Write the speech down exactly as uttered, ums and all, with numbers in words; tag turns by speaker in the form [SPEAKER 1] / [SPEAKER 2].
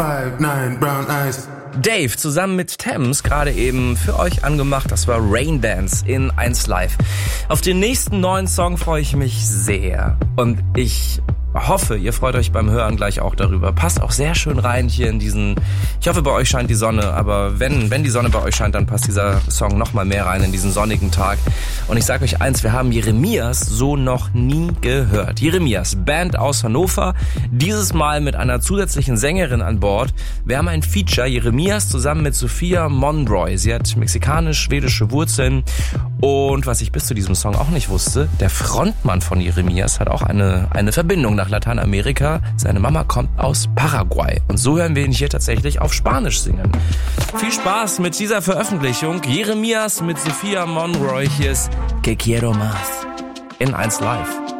[SPEAKER 1] Five, nine, brown eyes.
[SPEAKER 2] Dave zusammen mit Thames gerade eben für euch angemacht. Das war Rain Dance in eins Live. Auf den nächsten neuen Song freue ich mich sehr. Und ich hoffe, ihr freut euch beim Hören gleich auch darüber. Passt auch sehr schön rein hier in diesen... Ich hoffe, bei euch scheint die Sonne, aber wenn, wenn die Sonne bei euch scheint, dann passt dieser Song noch mal mehr rein in diesen sonnigen Tag. Und ich sage euch eins, wir haben Jeremias so noch nie gehört. Jeremias, Band aus Hannover, dieses Mal mit einer zusätzlichen Sängerin an Bord. Wir haben ein Feature, Jeremias zusammen mit Sophia Monroy. Sie hat mexikanisch-schwedische Wurzeln. Und was ich bis zu diesem Song auch nicht wusste, der Frontmann von Jeremias hat auch eine, eine Verbindung nach Lateinamerika. Seine Mama kommt aus Paraguay. Und so hören wir ihn hier tatsächlich auf Spanisch singen. Viel Spaß mit dieser Veröffentlichung. Jeremias mit Sophia Monroy. Hier ist Que Quiero Más in eins Live.